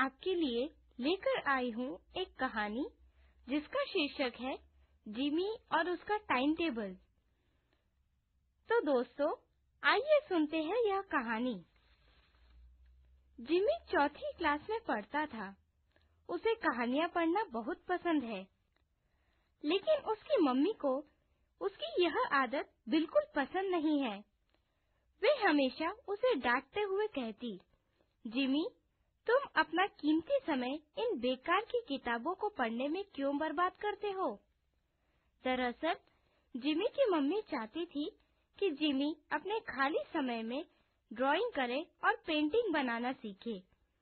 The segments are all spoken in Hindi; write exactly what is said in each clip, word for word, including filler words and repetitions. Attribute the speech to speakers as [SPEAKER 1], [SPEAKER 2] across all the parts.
[SPEAKER 1] आपके लिए लेकर आई हूँ एक कहानी जिसका शीर्षक है जिमी और उसका टाइम टेबल। तो दोस्तों, आइए सुनते हैं यह कहानी। जिमी चौथी क्लास में पढ़ता था। उसे कहानियाँ पढ़ना बहुत पसंद है, लेकिन उसकी मम्मी को उसकी यह आदत बिल्कुल पसंद नहीं है। वे हमेशा उसे डांटते हुए कहती, जिमी, तुम अपना कीमती समय इन बेकार की किताबों को पढ़ने में क्यों बर्बाद करते हो? दरअसल, जिमी की मम्मी चाहती थी कि जिमी अपने खाली समय में ड्राइंग करे और पेंटिंग बनाना सीखे।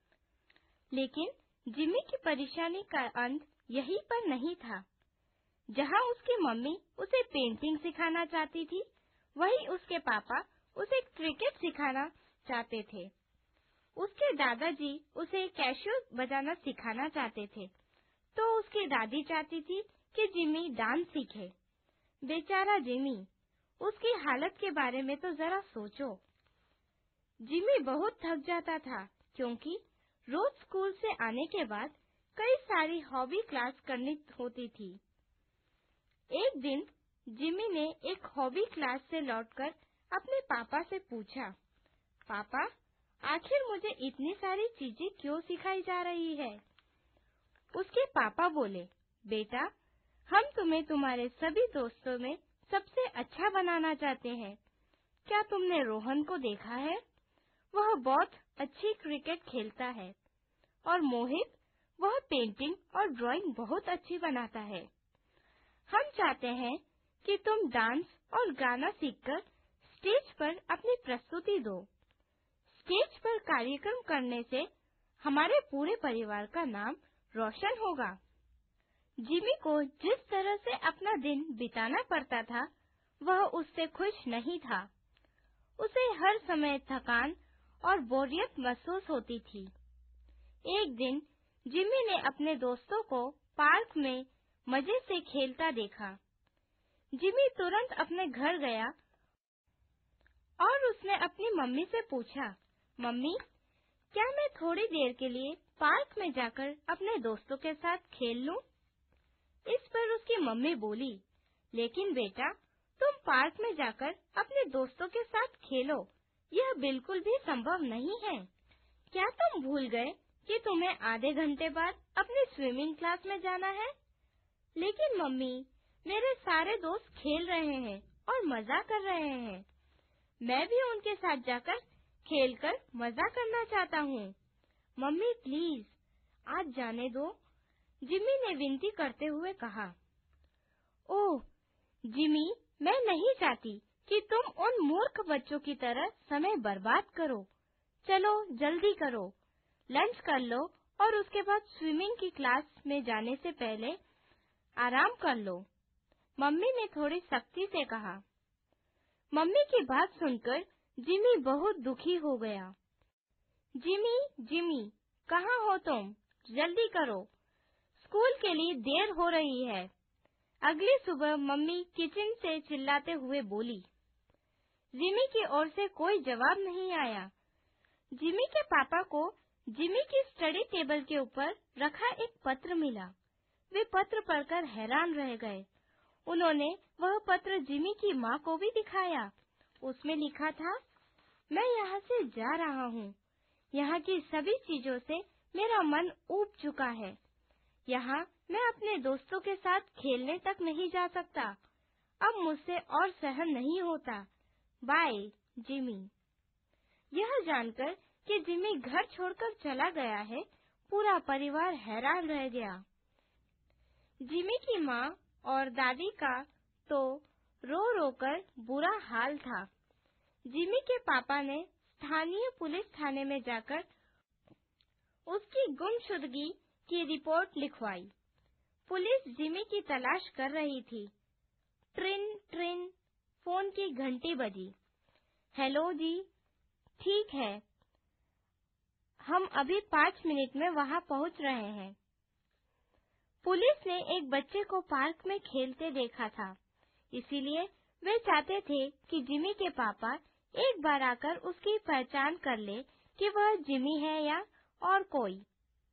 [SPEAKER 1] लेकिन जिमी की परेशानी का अंत यहीं पर नहीं था। जहां उसकी मम्मी उसे पेंटिंग सिखाना चाहती थी, वहीं उसके पापा उसे क्रिकेट सिखाना चाहते थे। उसके दादाजी उसे कैशियो बजाना सिखाना चाहते थे, तो उसकी दादी चाहती थी कि जिमी डांस सीखे। बेचारा जिमी, उसकी हालत के बारे में तो जरा सोचो। जिमी बहुत थक जाता था, क्योंकि रोज स्कूल से आने के बाद कई सारी हॉबी क्लास करनी होती थी। एक दिन जिमी ने एक हॉबी क्लास से लौटकर अपने पापा से पूछा, पापा, आखिर मुझे इतनी सारी चीजें क्यों सिखाई जा रही है? उसके पापा बोले, बेटा, हम तुम्हें तुम्हारे सभी दोस्तों में सबसे अच्छा बनाना चाहते हैं। क्या तुमने रोहन को देखा है? वह बहुत अच्छी क्रिकेट खेलता है। और मोहित, वह पेंटिंग और ड्राइंग बहुत अच्छी बनाता है। हम चाहते हैं कि तुम डांस और गाना सीखकर स्टेज पर अपनी प्रस्तुति दो। स्टेज पर कार्यक्रम करने से हमारे पूरे परिवार का नाम रोशन होगा। जिमी को जिस तरह से अपना दिन बिताना पड़ता था, वह उससे खुश नहीं था। उसे हर समय थकान और बोरियत महसूस होती थी। एक दिन जिमी ने अपने दोस्तों को पार्क में मजे से खेलता देखा। जिमी तुरंत अपने घर गया और उसने अपनी मम्मी से पूछा, मम्मी, क्या मैं थोड़ी देर के लिए पार्क में जाकर अपने दोस्तों के साथ खेल लूं? इस पर उसकी मम्मी बोली, लेकिन बेटा, तुम पार्क में जाकर अपने दोस्तों के साथ खेलो, यह बिल्कुल भी संभव नहीं है। क्या तुम भूल गए कि तुम्हें आधे घंटे बाद अपनी स्विमिंग क्लास में जाना है? लेकिन मम्मी, मेरे सारे दोस्त खेल रहे हैं और मजा कर रहे हैं। मैं भी उनके साथ जाकर खेलकर मजा करना चाहता हूँ। मम्मी प्लीज, आज जाने दो, जिमी ने विनती करते हुए कहा। ओह जिमी, मैं नहीं चाहती कि तुम उन मूर्ख बच्चों की तरह समय बर्बाद करो। चलो जल्दी करो, लंच कर लो और उसके बाद स्विमिंग की क्लास में जाने से पहले आराम कर लो, मम्मी ने थोड़ी सख्ती से कहा। मम्मी की बात सुनकर जिमी बहुत दुखी हो गया। जिमी, जिमी, कहाँ हो तुम? जल्दी करो, स्कूल के लिए देर हो रही है। अगली सुबह मम्मी किचन से चिल्लाते हुए बोली। जिमी की ओर से कोई जवाब नहीं आया। जिमी के पापा को जिमी की स्टडी टेबल के ऊपर रखा एक पत्र मिला। वे पत्र पढ़कर हैरान रह गए। उन्होंने वह पत्र जिमी की माँ को भी दिखाया। उसमें लिखा था, मैं यहाँ से जा रहा हूँ। यहाँ की सभी चीजों से मेरा मन ऊब चुका है। यहाँ मैं अपने दोस्तों के साथ खेलने तक नहीं जा सकता। अब मुझसे और सहन नहीं होता। Bye, Jimmy. यह जानकर कि जिमी घर छोड़कर चला गया है, पूरा परिवार हैरान रह गया। जिमी की माँ और दादी का तो रो रो कर बुरा हाल था। जिमी के पापा ने स्थानीय पुलिस थाने में जाकर उसकी गुमशुदगी की रिपोर्ट लिखवाई। पुलिस जिमी की तलाश कर रही थी। ट्रिन ट्रिन, फोन की घंटी बजी। हेलो जी, ठीक है, हम अभी पाँच मिनट में वहाँ पहुँच रहे हैं। पुलिस ने एक बच्चे को पार्क में खेलते देखा था, इसीलिए वे चाहते थे कि जिमी के पापा एक बार आकर उसकी पहचान कर ले कि वह जिमी है या और कोई।